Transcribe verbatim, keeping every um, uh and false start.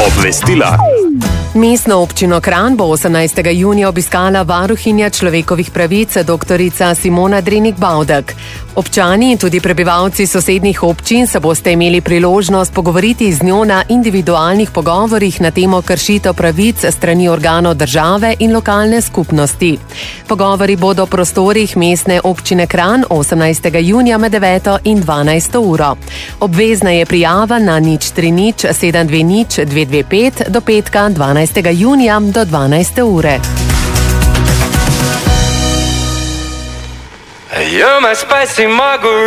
Obvestila. Mestno občino Kranj bo osemnajstega junija obiskala varuhinja človekovih pravic doktorica Simona Drenik Bavdek. Občani in tudi prebivalci sosednjih občin se boste imeli priložnost pogovoriti z njo na individualnih pogovorih na temo kršitev pravic strani organov države in lokalne skupnosti. Pogovori bodo v prostorih mestne občine Kranj osemnajstega junija med deveto in dvanajsto uro. Obvezna je prijava na nič tri nič sedem dve nič dve dve pet do petka dvanajstega junija do dvanajste ure. You're my spicy margarita.